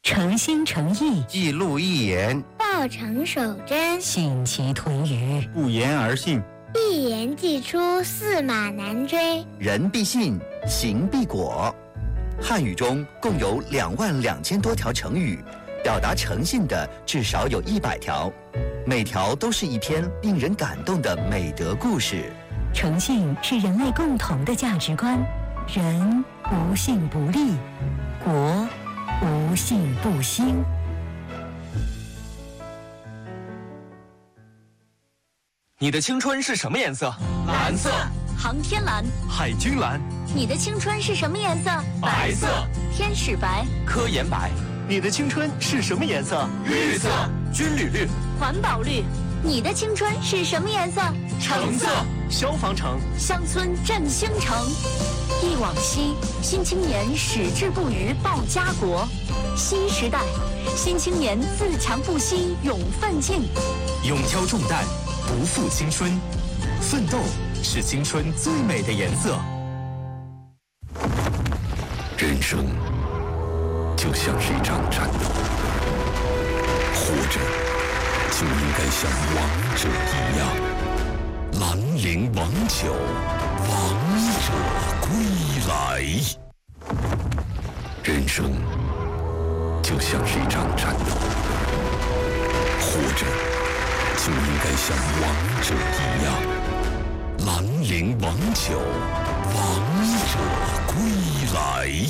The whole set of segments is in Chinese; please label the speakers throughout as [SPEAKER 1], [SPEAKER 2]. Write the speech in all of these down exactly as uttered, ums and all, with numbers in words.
[SPEAKER 1] 诚心诚意，
[SPEAKER 2] 记录一言，
[SPEAKER 3] 报成守真，
[SPEAKER 1] 信其屯于，
[SPEAKER 4] 不言而信，
[SPEAKER 3] 一言既出，驷马难追。
[SPEAKER 2] 人必信，行必果。汉语中共有两万两千多条成语，表达诚信的至少有一百条，每条都是一篇令人感动的美德故事。
[SPEAKER 1] 诚信是人类共同的价值观，人无信不立，国无信不兴。
[SPEAKER 5] 你的青春是什么颜色？
[SPEAKER 6] 蓝色。
[SPEAKER 7] 航天蓝。
[SPEAKER 5] 海军蓝。
[SPEAKER 7] 你的青春是什么颜色？
[SPEAKER 6] 白色。
[SPEAKER 7] 天使白。
[SPEAKER 5] 科研白。
[SPEAKER 8] 你的青春是什么颜色？
[SPEAKER 6] 绿色。
[SPEAKER 5] 军旅绿。
[SPEAKER 7] 环保绿。你的青春是什么颜色？
[SPEAKER 6] 橙色。
[SPEAKER 8] 消防橙。
[SPEAKER 7] 乡村振兴城。忆往昔，新青年矢志不渝报家国。新时代，新青年自强不息勇奋进。
[SPEAKER 5] 勇挑重担，不负青春，奋斗是青春最美的颜色。
[SPEAKER 9] 人生就像是一场战斗，活着就应该像王者一样，兰陵王酒，王者归来。人生就像是一场战斗，活着就应该像王者一样，兰陵王酒，王者归来。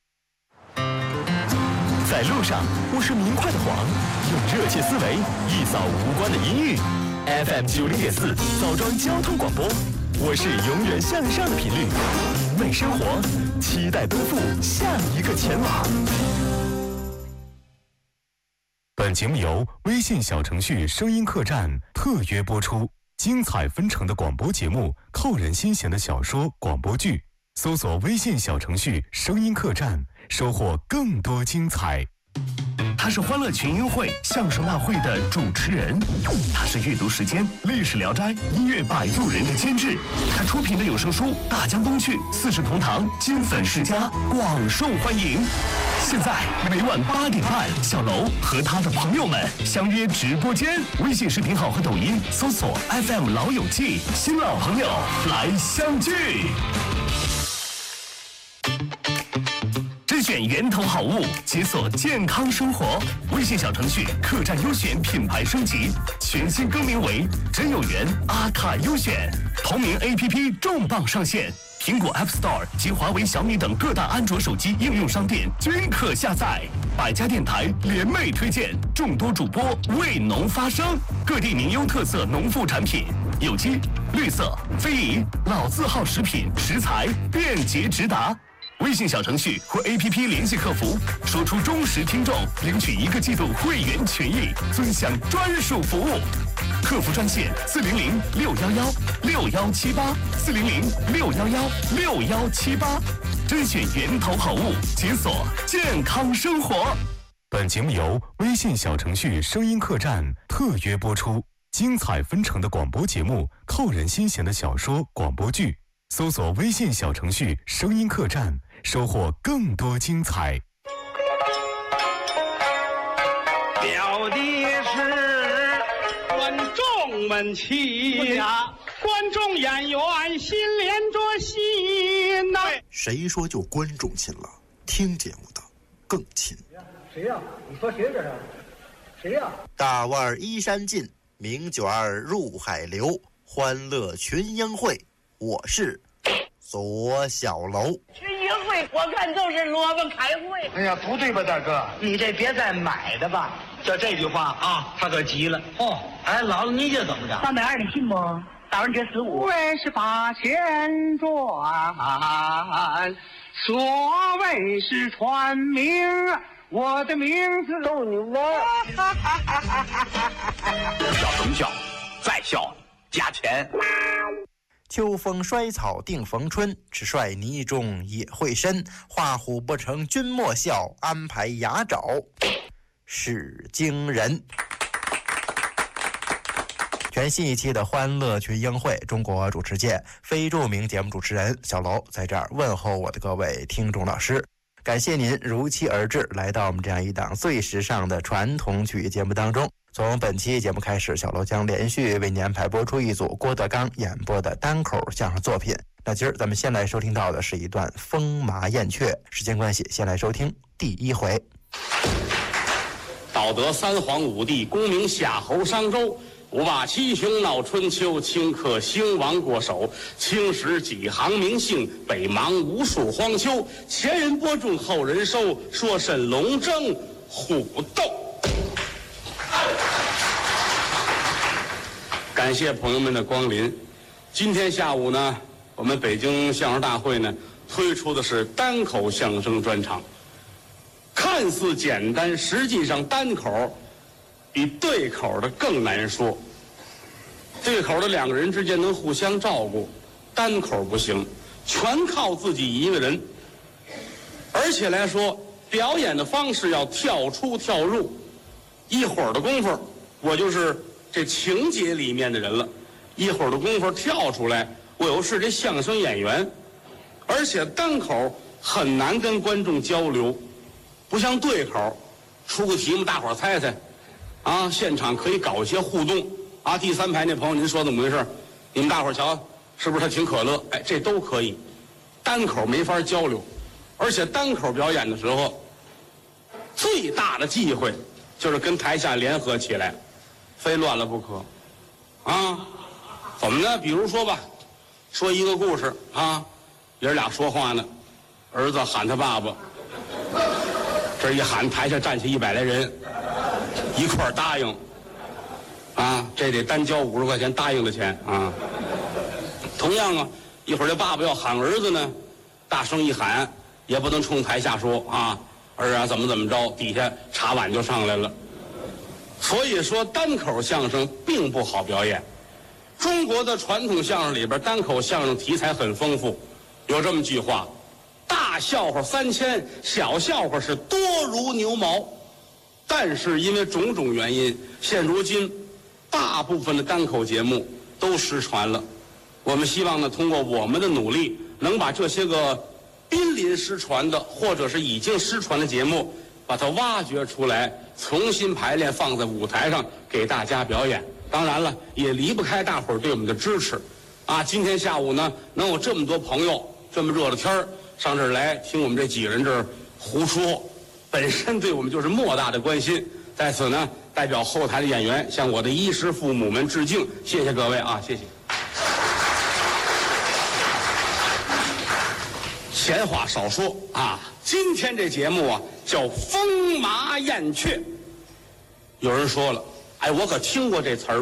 [SPEAKER 8] 在路上，我是明快的黄，用热切思维一扫无关的阴郁。F M 九零点四，枣庄交通广播，我是永远向上的频率，明媚生活，期待奔赴下一个前往。
[SPEAKER 10] 本节目由微信小程序声音客栈特约播出，精彩纷呈的广播节目，扣人心弦的小说、广播剧，搜索微信小程序声音客栈，收获更多精彩。
[SPEAKER 8] 他是欢乐群英会相声大会的主持人，他是阅读时间历史聊斋音乐摆渡人的监制，他出品的有声书《大江东去》四世同堂金粉世家广受欢迎。现在每晚八点半，小楼和他的朋友们相约直播间，微信视频号和抖音搜索 F M 老友记，新老朋友来相聚。甄选源头好物，解锁健康生活。微信小程序客栈优选品牌升级，全新更名为真有缘阿卡优选。同名 A P P 重磅上线，苹果 App Store 及华为、小米等各大安卓手机应用商店均可下载。百家电台联袂推荐，众多主播为农发声，各地名优特色农副产品，有机、绿色、非遗、老字号食品食材便捷直达。微信小程序或 A P P 联系客服，说出忠实听众，领取一个季度会员权益，尊享专属服务。客服专线四零零六幺幺六幺七八四零零六幺幺六幺七八，甄选源头好物，解锁健康生活。
[SPEAKER 10] 本节目由微信小程序声音客栈特约播出，精彩纷呈的广播节目，扣人心弦的小说、广播剧，搜索微信小程序声音客栈，收获更多精彩。
[SPEAKER 11] 表的是观众们齐呀，观众演员心连着心呐。
[SPEAKER 12] 谁说就观众亲了？听节目的更亲。
[SPEAKER 13] 谁呀？你说谁这是？谁呀？
[SPEAKER 12] 大腕衣衫尽，名卷入海流，欢乐群英会。我是左小楼。
[SPEAKER 14] 群英会我看都是萝卜开会。
[SPEAKER 15] 哎呀，不对吧，大哥？
[SPEAKER 14] 你这别再买的吧。
[SPEAKER 15] 就这句话啊，他可急了。哦，哎，姥姥你这怎么着？
[SPEAKER 14] 三百二，你信不？打完这十五。
[SPEAKER 11] 无人是八千转，所谓是传名，我的名字
[SPEAKER 14] 逗你玩。
[SPEAKER 15] 笑成笑，再笑加钱。
[SPEAKER 12] 秋风衰草定逢春，只率泥中也会深。画虎不成君莫笑，安排牙爪是惊人。全新一期的欢乐群英会中国主持界非著名节目主持人小楼在这儿问候我的各位听众老师。 感谢您如期而至，来到我们这样一档最时尚的传统曲艺节目当中。从本期节目开始，小楼将连续为您安排播出一组郭德纲演播的单口相声作品。那今儿咱们先来收听到的是一段风马燕雀，时间关系，先来收听第一回。
[SPEAKER 4] 道德三皇五帝，功名夏侯商周，五霸七雄闹春秋，顷刻兴亡过手，青史几行名姓，北邙无数荒丘。前人播种，后人收，说甚龙争虎斗。感谢朋友们的光临。今天下午呢，我们北京相声大会呢推出的是单口相声专场。看似简单，实际上单口比对口的更难说。对口的两个人之间能互相照顾，单口不行，全靠自己一个人。而且来说，表演的方式要跳出跳入，一会儿的功夫，我就是这情节里面的人了，一会儿的功夫跳出来，我又是这相声演员。而且单口很难跟观众交流，不像对口，出个题目大伙儿猜猜，啊，现场可以搞一些互动啊。第三排那朋友，您说怎么回事？你们大伙儿瞧，是不是他挺可乐？哎，这都可以。单口没法交流，而且单口表演的时候，最大的忌讳就是跟台下联合起来。非乱了不可，啊，怎么呢？比如说吧，说一个故事啊，爷儿俩说话呢，儿子喊他爸爸，这一喊，台下站起一百来人，一块儿答应，啊，这得单交五十块钱答应的钱啊。同样啊，一会儿这爸爸要喊儿子呢，大声一喊，也不能冲台下说啊，儿啊怎么怎么着，底下茶碗就上来了。所以说单口相声并不好表演。中国的传统相声里边，单口相声题材很丰富，有这么句话：大笑话三千，小笑话是多如牛毛。但是因为种种原因，现如今大部分的单口节目都失传了。我们希望呢，通过我们的努力，能把这些个濒临失传的或者是已经失传的节目，把它挖掘出来，重新排练，放在舞台上给大家表演。当然了，也离不开大伙儿对我们的支持啊！今天下午呢，能有这么多朋友这么热的天儿上这儿来听我们这几个人这儿胡说，本身对我们就是莫大的关心。在此呢，代表后台的演员向我的衣食父母们致敬，谢谢各位啊，谢谢。闲话少说啊，今天这节目啊叫风马燕雀。有人说了，哎，我可听过这词儿，